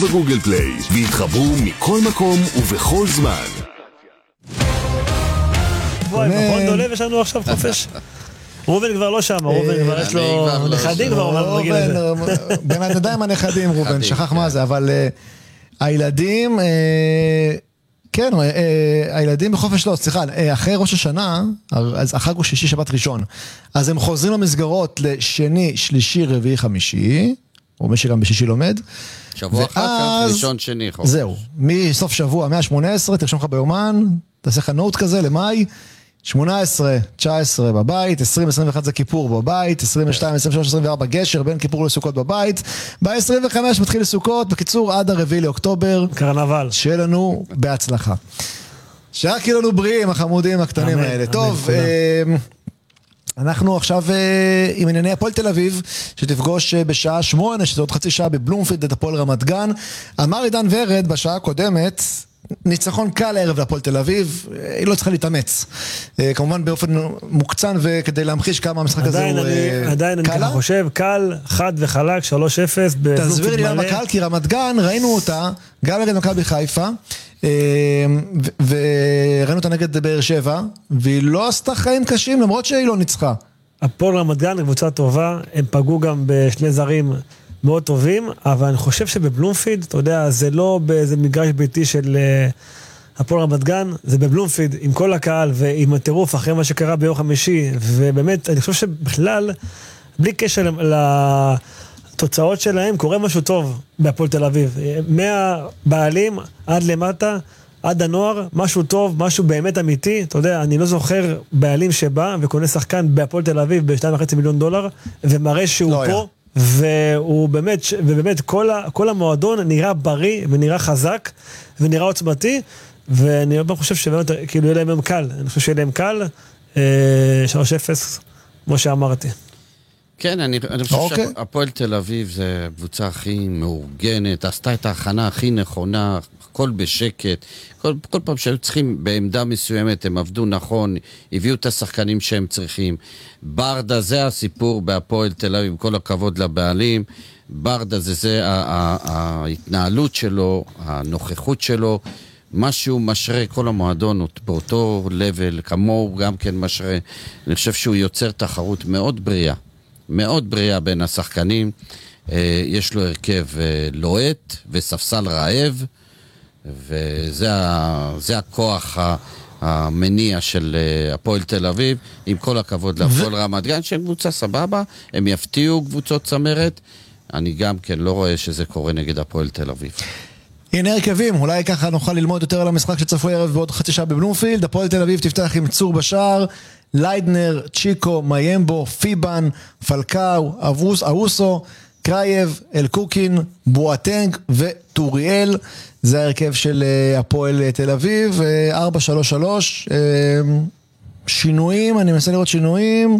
ובגוגל פליי, והתחברו מכל מקום ובכל זמן. נכון דולב, יש לנו עכשיו חופש. רובן כבר לא שם, רובן כבר יש לו נכדים כבר רגיל לזה. בינתיים הנכדים רובן, שכח מה זה, אבל הילדים, כן, הילדים בחופש לא, סליחה, אחרי ראש השנה, אז החג הוא שישי שבת ראשון, אז הם חוזרים למסגרות לשני, שלישי, רביעי, חמישי, או מי שגם בשישי לומד. שבוע אחר כך, ראשון, שני, חופש. זהו, מסוף שבוע, 118, תרשום לך ביומן, תעשה לך נוט כזה למאי, 18, 19 בבית, 20, 21 זה כיפור בבית, 22, 23, 24 גשר, בין כיפור לסוכות בבית, ב-25 מתחיל לסוכות, בקיצור עד הרביעי לאוקטובר, קרנבל. שיהיה לנו בהצלחה. שרק יהיו לנו בריאים, החמודים הקטנים האלה. טוב, אנחנו עכשיו עם ענייני הפועל תל אביב, שתפגוש בשעה 8, שזה עוד חצי שעה בבלומפילד את הפועל רמת גן. אמר עידן ורד בשעה הקודמת, ניצחון קל הערב להפועל תל אביב, היא לא צריכה להתאמץ. כמובן באופן מוקצן וכדי להמחיש כמה המשחק הזה הוא קל. עדיין אני ככה חושב, קל, חד וחלק, 3-0. תסביר לי למה קל, כי רמת גן ראינו אותה, גם נגד מכבי חיפה, וראינו אותה נגד באר שבע, והיא לא עשתה חיים קשים למרות שהיא לא ניצחה. הפועל רמת גן קבוצה טובה, הם פגעו גם בשני זרים מאוד טובים, אבל אני חושב שבבלומפילד, אתה יודע, זה לא באיזה מגרש ביתי של הפועל רמת גן, זה בבלומפילד, עם כל הקהל ועם הטירוף אחרי מה שקרה ביום חמישי, ובאמת, אני חושב שבכלל, בלי קשר לתוצאות שלהם, קורה משהו טוב בהפועל תל אביב. מהבעלים עד למטה, עד הנוער, משהו טוב, משהו באמת אמיתי, אתה יודע, אני לא זוכר בעלים שבא וקונה שחקן בהפועל תל אביב ב$2.5 מיליון, ומראה שהוא לא פה, היה. והוא באמת, ובאמת כל המועדון נראה בריא ונראה חזק ונראה עוצמתי, ואני לא חושב שבאמת כאילו יהיה להם קל, אני חושב שיהיה להם קל, 3-0 כמו שאמרתי. כן, אני חושב שהפועל תל אביב זה הקבוצה הכי מאורגנת, עשתה את ההכנה הכי נכונה, הכל בשקט, כל פעם שהיו צריכים בעמדה מסוימת, הם עבדו נכון, הביאו את השחקנים שהם צריכים. ברדה, זה הסיפור בהפועל תל אביב, עם כל הכבוד לבעלים, ברדה זה ההתנהלות שלו, הנוכחות שלו, משהו משרה, כל המועדון באותו לבל, כמוהו גם כן משרה, אני חושב שהוא יוצר תחרות מאוד בריאה. מאוד בריאה בין השחקנים, יש לו הרכב לוהט וספסל רעב, וזה הכוח המניע של הפועל תל אביב, עם כל הכבוד להפועל רמת גן, שהם קבוצה סבבה, הם יפתיעו קבוצות צמרת, אני גם כן לא רואה שזה קורה נגד הפועל תל אביב. הנה הרכבים, אולי ככה נוכל ללמוד יותר על המשחק שצפוי ערב בעוד חצי שעה בבלומפילד. הפועל תל אביב תפתח עם צור בשער, ליידנר, צ'יקו, מיימבו, פיבן, פלקאו, אוסו, קרייב, אלקוקין, בואטנג וטוריאל. זה הרכב של הפועל תל אביב, 4-3-3, שינויים, אני מנסה לראות שינויים.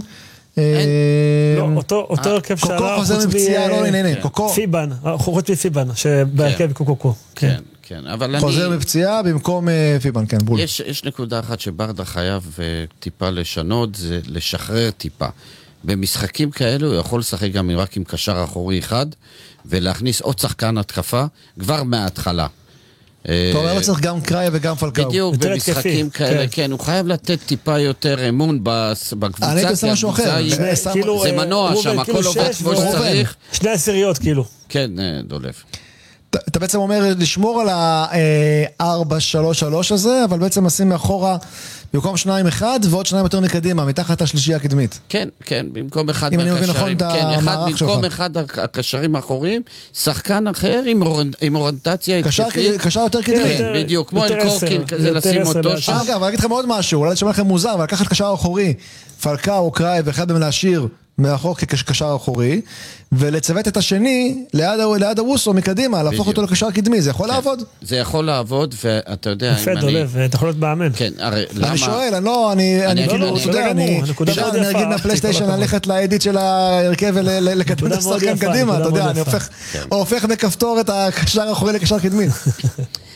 אותו הרכב שעלה קוקו חוזר מפציעה, לא, הנה, קוקו. פיבן, חוץ מפיבן, שבהרכב קוקו. כן. כן, אבל חוזר מפציעה במקום פיבן, כן, בול. יש נקודה אחת שברדה חייב טיפה לשנות, זה לשחרר טיפה. במשחקים כאלו הוא יכול לשחק גם רק עם קשר אחורי אחד, ולהכניס עוד שחקן התקפה כבר מההתחלה. אתה אומר לא צריך גם קראיה וגם פלקאו. בדיוק, במשחקים כאלה, כן, הוא חייב לתת טיפה יותר אמון בקבוצה. אני אעשה משהו אחר. זה מנוע שם, הכל עובד כמו שצריך. 2 עשיריות כאילו. כן, דולב. אתה בעצם אומר לשמור על ה-4-3-3 הזה, אבל בעצם לשים מאחורה במקום 2-1 ועוד 2 יותר מקדימה, מתחת השלישייה הקדמית. כן, כן, במקום אחד מהקשרים. במקום אחד הקשרים האחוריים, שחקן אחר עם אוריינטציה התקפית. קשר יותר קדמי. בדיוק, כמו אל קורקין, כזה לשים אותו שם. אגב, אני אגיד לכם עוד משהו, אולי תשמע לכם מוזר, אבל לקחת קשר אחורי, פלקאו או קראי, ואחד מהם להשאיר מאחור כקשר אחורי, ולצוות את השני ליד אוסו מקדימה, להפוך אותו לקשר קדמי, זה יכול לעבוד? זה יכול לעבוד, ואתה יודע... יפה דולב, אתה יכול להיות באמן. כן, הרי למה... אני שואל, אני אגיד מהפלייסטיישן ללכת לאדיט של ההרכב ולקדם את השחקן קדימה, אתה יודע, אני הופך בכפתור את הקשר האחורי לקשר קדמי.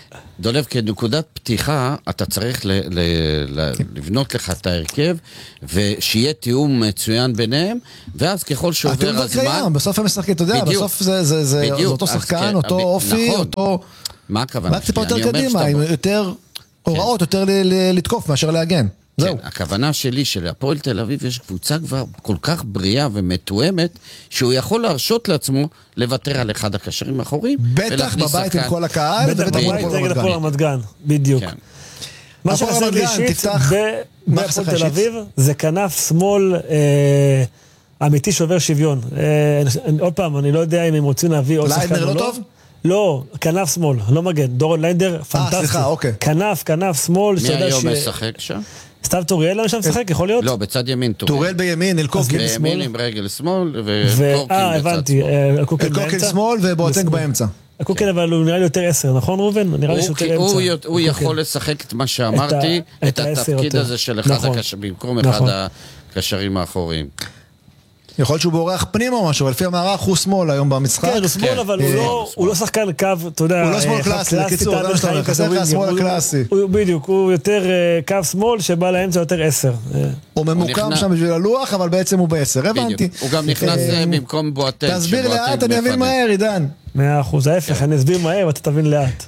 דולב, כנקודת פתיחה, אתה צריך לבנות לך את ההרכב, ושיהיה תיאום מצוין ביניהם, ואז ככל שעובר הזמן... התיאום קיים, בסוף הם משחקים, אתה יודע, בסוף זה אותו שחקן, אותו אופי, אותו... מה הכוונה? רק טיפה יותר קדימה, עם יותר הוראות, יותר לתקוף מאשר להגן. כן, הכוונה שלי שלהפועל תל אביב יש קבוצה כבר כל כך בריאה ומתואמת, שהוא יכול להרשות לעצמו לוותר על אחד הקשרים האחוריים. בטח בבית עם כל הקהל, בטח בבית נגד הפועל רמת גן, בדיוק. מה שחסר לי אישית בהפועל תל אביב זה כנף שמאל אמיתי שעובר שוויון. עוד פעם, אני לא יודע אם הם רוצים להביא עוד שחקן או לא. ליידנר לא טוב? לא, כנף שמאל, לא מגן. דורון ליינדר, פנטסטי. סליחה, אוקיי. כנף שמאל. מי היום משחק שם? סתיו טוריאל שם משחק, יכול להיות? לא, בצד ימין טוריאל בימין, אלקוקין בימין עם רגל שמאל, וקורקין בצד שמאל. אלקוקין שמאל ובועטנק באמצע. הקוקין אבל הוא נראה לי יותר 10, נכון ראובן? נראה לי שיותר אמצע. הוא יכול לשחק את מה שאמרתי, את התפקיד הזה של אחד הקשרים, במקום אחד הקשרים האחוריים. יכול להיות שהוא בורח פנימה או משהו, לפי המערך הוא שמאל היום במשחק. כן, הוא שמאל, אבל הוא לא שחקן קו, אתה יודע... הוא לא שמאל קלאסי, לקיצור, זה מה שאתה אומר, חסר לך השמאל הקלאסי. בדיוק, הוא יותר קו שמאל שבא לאמצע יותר 10. הוא ממוקם שם בשביל הלוח, אבל בעצם הוא ב10, הבנתי. הוא גם נכנס במקום בועטנק. תסביר לאט, אני אבין מהר, עידן. 100%, ההפך, אני אסביר מהר ואתה תבין לאט.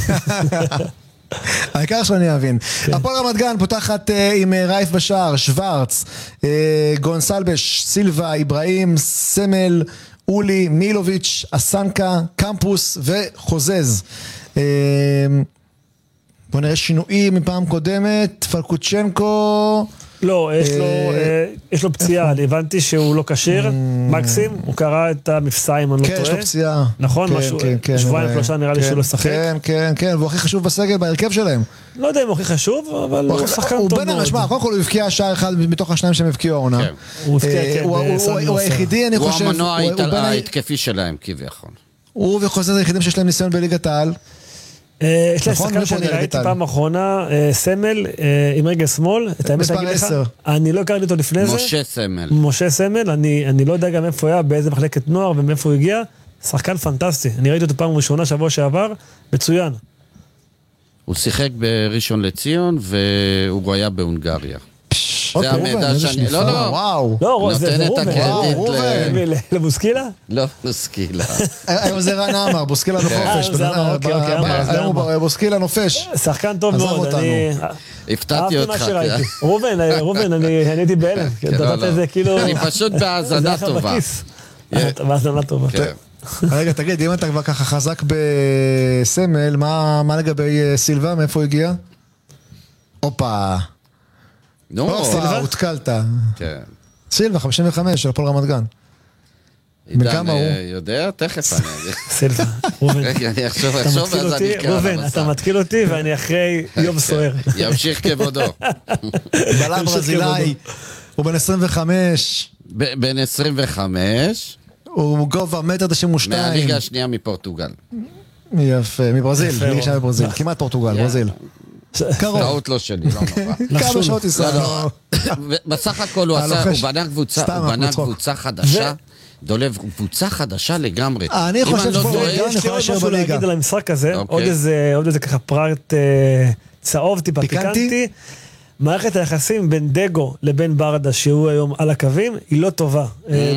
העיקר שאני אבין. הפועל רמת גן פותחת עם רייף בשער, שוורץ, גונסלבש, סילבה, איברהים, סמל, אולי, מילוביץ', אסנקה, קמפוס וחוזז. בוא נראה שינויים מפעם קודמת, פלקוצ'נקו... לא, יש לו פציעה, אני הבנתי שהוא לא קשיר, מקסים, הוא קרא את המפסעים, אני לא טועה. כן, יש לו פציעה. נכון, משהו, שבועיים שלושה נראה לי שהוא לא שחק. כן, והוא הכי חשוב בסגל, בהרכב שלהם. לא יודע אם הוא הכי חשוב, אבל הוא שחקן טוב מאוד. הוא בין הרשמה, קודם כל הוא הבקיע שער אחד מתוך השניים שהם הבקיעו העונה. הוא היחידי, אני חושב... הוא המנוע ההתקפי שלהם, כביכול. הוא וחוזז היחידים שיש להם ניסיון בליגת העל. יש להם שחקן שאני ראיתי פעם האחרונה, סמל, עם רגל שמאל, את האמת להגיד לך, אני לא הכרתי אותו לפני זה. משה סמל, אני לא יודע גם איפה הוא היה, באיזה מחלקת נוער ומאיפה הוא הגיע, שחקן פנטסטי, אני ראיתי אותו פעם ראשונה, שבוע שעבר, מצוין. הוא שיחק בראשון לציון, והוא היה בהונגריה. זה המידע שאני... וואו. נותן את הקרדיט לבוסקילה? לא, בוסקילה. היום זה רן אמר, בוסקילה נופש. בוסקילה נופש. שחקן טוב מאוד. הפתעתי אותך. ראובן, אני הייתי בהלם. אני פשוט בהאזנה טובה. בהאזנה טובה. רגע, תגיד, אם אתה כבר ככה חזק בסמל, מה לגבי סילבה, מאיפה הוא הגיע? הופה. סילבה, הותקלת. סילבה, 55 של הפועל רמת גן. מכמה הוא? יודע, תכף אני אגיד. סילבה, ראובן. רגע, אני אחשוב ואז אני אקרא ראובן, אתה מתקיל אותי ואני אחרי יום סוער. ימשיך כבודו. בלם ברזילאי, הוא בן 25. בן 25. הוא גובה 1.92 מטר. מהליגה השנייה מפורטוגל. יפה, מברזיל, ליגה השנייה מפורטוגל. כמעט פורטוגל, ברזיל. קרוב. טעות לא שלי, לא נורא. כמה שעות ישראל. בסך הכל הוא בנה קבוצה חדשה, דולב, קבוצה חדשה לגמרי. אני חושב יש לי עוד משהו להגיד על המשחק הזה, עוד איזה ככה פרט צהוב טיפה פיקנטי. מערכת היחסים בין דגו לבין ברדה, שהוא היום על הקווים, היא לא טובה.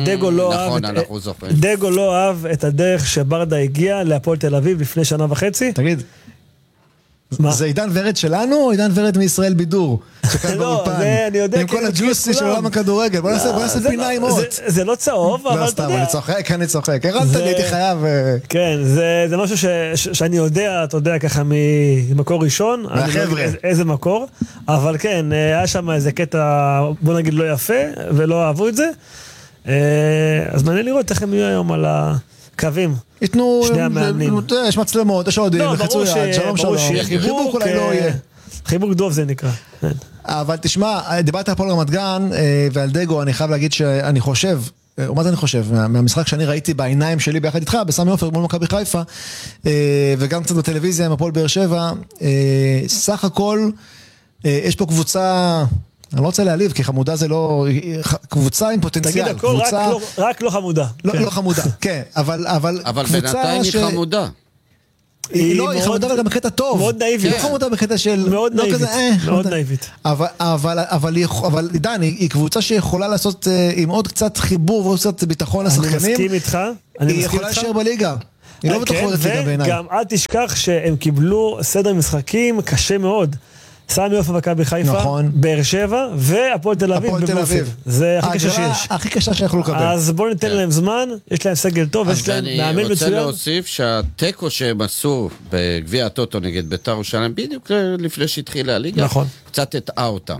דגו לא אהב את הדרך שברדה הגיע להפועל תל אביב לפני שנה וחצי. תגיד, זה עידן ורד שלנו או עידן ורד מישראל בידור? לא, זה אני יודע. עם כל הג'וסי של עולם הכדורגל. בוא נעשה פינה עם עוד. זה לא צהוב, אבל אתה יודע. לא סתם, אני צוחק. הרמת לי, הייתי חייב. כן, זה משהו שאני יודע, אתה יודע, ככה ממקור ראשון. מהחבר'ה. איזה מקור. אבל כן, היה שם איזה קטע, בוא נגיד, לא יפה, ולא אהבו את זה. אז מעניין לראות איך הם יהיו היום על הקווים. יתנו, יש מצלמות, יש עודים, לחצו יד, שלום. חיבוק אולי לא יהיה. חיבוק דוב זה נקרא. אבל תשמע, דיברת על הפועל רמת גן ועל דגו, אני חייב להגיד שאני חושב, מה זה אני חושב? מהמשחק שאני ראיתי בעיניים שלי ביחד איתך, בסמי עופר מול מכבי חיפה, וגם קצת בטלוויזיה עם הפועל באר שבע, סך הכל, יש פה קבוצה... אני לא רוצה להעליב, כי חמודה זה לא... קבוצה עם פוטנציאל. תגיד הכל, רק לא חמודה. לא חמודה, כן, אבל בינתיים היא חמודה. היא לא, היא חמודה גם בקטע טוב. מאוד נאיבית. היא לא חמודה בקטע של... מאוד נאיבית. מאוד נאיבית. אבל עידן, היא קבוצה שיכולה לעשות עם עוד קצת חיבור ועוד קצת ביטחון לשחקנים. אני מסכים איתך. היא יכולה להישאר בליגה. היא לא בתוך עוד ליגה בעיניי. וגם אל תשכח שהם קיבלו סדר משחקים קשה מאוד. סמי עופר מכבי חיפה, באר שבע והפועל תל אביב בבלומפילד. זה הכי קשה שיש. הכי קשה שיכולו לקבל. אז בואו ניתן להם זמן, יש להם סגל טוב, יש להם מאמן מצוין. אני רוצה להוסיף שהטקו שהם עשו בגביע הטוטו נגד בית"ר ירושלים, בדיוק לפני שהתחילה הליגה, קצת הטעה אותם.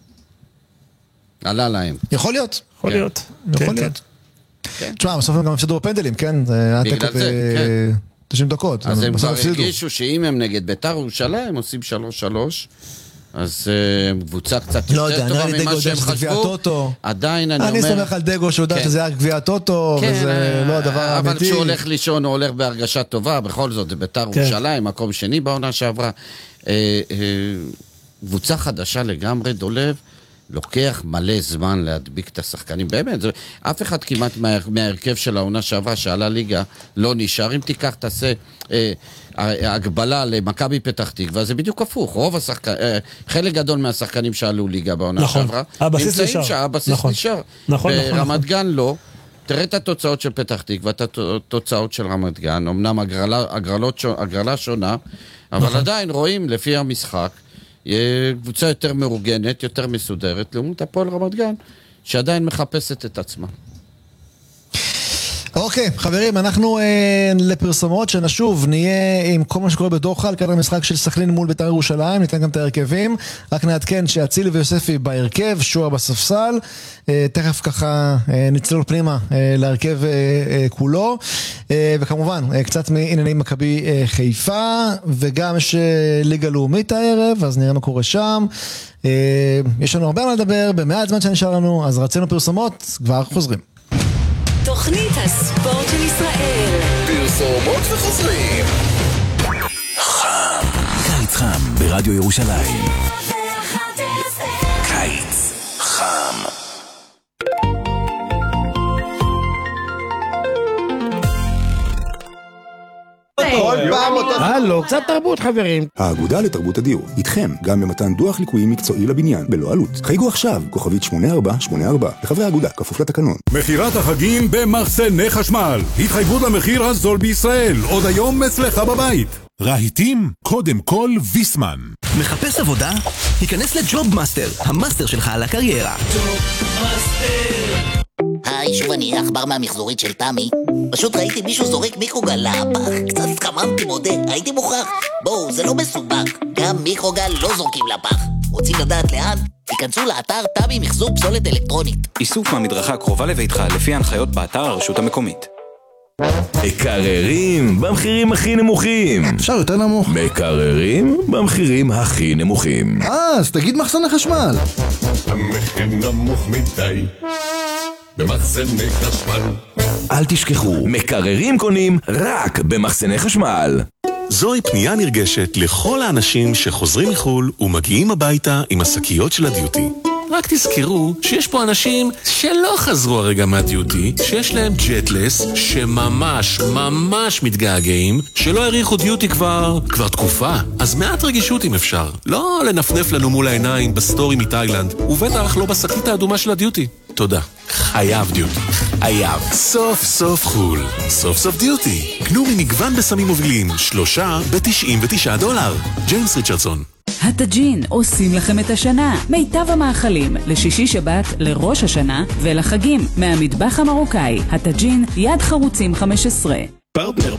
עלה להם. יכול להיות. יכול להיות. תשמע, בסוף הם גם הפסדו בפנדלים, כן? זה היה טקו ב-90 דקות. אז הם כבר הרגישו שאם הם נגד בית"ר ירושלים עושים 3-3, אז קבוצה קצת יותר טובה ממה שהם חשבו. עדיין אני אומר... אני סומך על דגו שהודע שזה היה גביע הטוטו, וזה לא הדבר האמיתי. אבל כשהוא הולך לישון הוא הולך בהרגשה טובה, בכל זאת זה בית"ר ירושלים, מקום שני בעונה שעברה. קבוצה חדשה לגמרי, דולב, לוקח מלא זמן להדביק את השחקנים. באמת, אף אחד כמעט מההרכב של העונה שעברה שעלה ליגה לא נשאר. אם תיקח, תעשה הגבלה למכבי פתח תקווה, זה בדיוק הפוך. חלק גדול מהשחקנים שעלו ליגה בעונה שעברה, הבסיס נשאר. ברמת גן לא. תראה את התוצאות של פתח תקווה, את התוצאות של רמת גן. אמנם הגרלה שונה, אבל עדיין רואים לפי המשחק, קבוצה יותר מאורגנת, יותר מסודרת, לעומת הפועל רמת גן, שעדיין מחפשת את עצמה. אוקיי, חברים, אנחנו לפרסומות שנשוב, נהיה עם כל מה שקורה בדוחה, לקראת המשחק של סכנין מול בית"ר ירושלים, ניתן גם את ההרכבים, רק נעדכן שאצילי ויוספי בהרכב, שועה בספסל, תכף ככה נצלול פנימה להרכב כולו, וכמובן קצת מענייני מכבי חיפה, וגם יש ליגה לאומית הערב, אז נראה מה קורה שם. יש לנו הרבה מה לדבר, במעט זמן שנשאר לנו, אז רצינו פרסומות, כבר חוזרים. תוכנית הספורט של ישראל. פרסומות וחוזרים. חם. קיץ חם ברדיו ירושלים. קיץ חם. הלו, קצת תרבות חברים. האגודה לתרבות הדיור, איתכם גם במתן דוח ליקויים מקצועי לבניין, בלא עלות. חייגו עכשיו, כוכבית 8484, לחברי האגודה, כפוף לתקנון. מחירת החגים במחסני חשמל. התחייבות למחיר הזול בישראל, עוד היום אצלך בבית. רהיטים, קודם כל ויסמן. מחפש עבודה? היכנס לג'וב מאסטר, המאסטר שלך על הקריירה. היי, שוב אני עכבר מהמחזורית של תמי. פשוט ראיתי מישהו זורק מיקרוגל לפח, קצת התקממתי מודה, הייתי מוכרח. בואו, זה לא מסובך, גם מיקרוגל לא זורקים לפח. רוצים לדעת לאן? תיכנסו לאתר תמי מחזור פסולת אלקטרונית. איסוף מהמדרכה הקרובה לביתך לפי ההנחיות באתר הרשות המקומית. מקררים במחירים הכי נמוכים. אפשר יותר נמוך. מקררים במחירים הכי נמוכים. אז תגיד מחסני חשמל. המחיר נמוך מדי במחסני חשמל. אל תשכחו, מקררים קונים רק במחסני חשמל. זוהי פנייה נרגשת לכל האנשים שחוזרים מחול ומגיעים הביתה עם השקיות של הדיוטי. רק תזכרו שיש פה אנשים שלא חזרו הרגע מהדיוטי, שיש להם ג'טלס, שממש מתגעגעים, שלא העריכו דיוטי כבר תקופה. אז מעט רגישות אם אפשר. לא לנפנף לנו מול העיניים בסטורי מתאילנד, ובטח לא בשקית האדומה של הדיוטי. תודה. חייב דיוטי. חייב. סוף סוף חול. סוף סוף דיוטי. קנו ממגוון בסמים מובילים, 3 ב$99. ג'יימס ריצ'רדסון. הטאג'ין עושים לכם את השנה. מיטב המאכלים לשישי שבת, לראש השנה ולחגים מהמטבח המרוקאי. הטאג'ין יד חרוצים 15. פרטנר